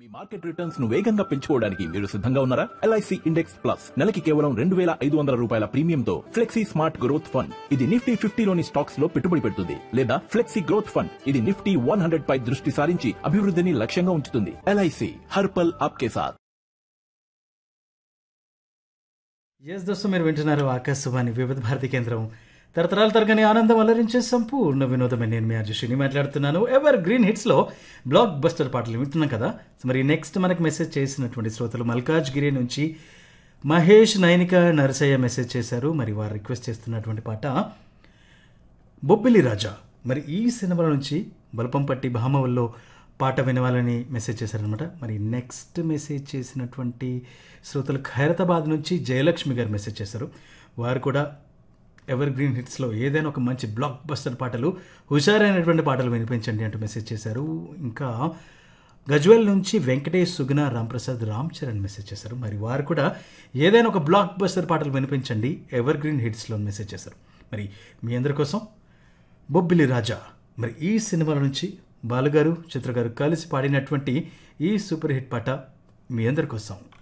మీ market returns ను వేగంగా పెంచుకోవడానికి మీరు సిద్ధంగా ఉన్నారా? ఎల్ఐసి ఇండెక్స్ ప్లస్ నెలకి కేవలం 2,500 రూపాయల ప్రీమియంతో ఫ్లెక్సీ స్మార్ట్ గ్రోత్ ఫండ్. ఇది నిఫ్టీ 50లోని స్టాక్స్ లో పెట్టుబడి పెడుతుంది, లేదా ఫ్లెక్సీ గ్రోత్ ఫండ్. ఇది నిఫ్టీ 100 పై దృష్టి సారించి అభివృద్ధిని లక్ష్యంగా ఉంచుతుంది. ఎల్ఐసి హర్ పల్ ఆప్కే సాథ్. ఎస్ దోస్తు, మీరు వింటున్నారు ఆకాశవాణి వివిధ భారతి కేంద్రం. తరతరాల తరగని ఆనందం అలరించే సంపూర్ణ వినోదమే. నేను మీ అర్జుషిని మాట్లాడుతున్నాను. ఎవర్ గ్రీన్ హిట్స్లో బ్లాక్ బస్టర్ పాటలు వింటున్నాం కదా. మరి నెక్స్ట్ మనకు మెసేజ్ చేసినటువంటి శ్రోతలు మల్కాజ్గిరి నుంచి మహేష్, నైనిక, నరసయ్య మెసేజ్ చేశారు. మరి వారు రిక్వెస్ట్ చేస్తున్నటువంటి పాట బొబ్బిలి రాజా. మరి ఈ సినిమా నుంచి బల్పంపట్టి భామవల్లో పాట వినవాలని మెసేజ్ చేశారనమాట. మరి నెక్స్ట్ మెసేజ్ చేసినటువంటి శ్రోతలు ఖైరతాబాద్ నుంచి జయలక్ష్మి గారు మెసేజ్ చేశారు. వారు కూడా ఎవర్ గ్రీన్ హిట్స్లో ఏదైనా ఒక మంచి బ్లాక్ బస్టర్ పాటలు, హుషారైనటువంటి పాటలు వినిపించండి అంటూ మెసేజ్ చేశారు. ఇంకా గజ్వెల్ నుంచి వెంకటేష్, సుగుణ, రాంప్రసాద్, రామ్ చరణ్ మెసేజ్ చేశారు. మరి వారు కూడా ఏదైనా ఒక బ్లాక్ బస్టర్ పాటలు వినిపించండి ఎవర్ గ్రీన్ హిట్స్లో మెసేజ్ చేశారు. మరి మీ అందరి కోసం బొబ్బిలి రాజా, మరి ఈ సినిమాల నుంచి బాలుగారు, చిత్ర గారు కలిసి పాడినటువంటి ఈ సూపర్ హిట్ పాట మీ అందరి కోసం.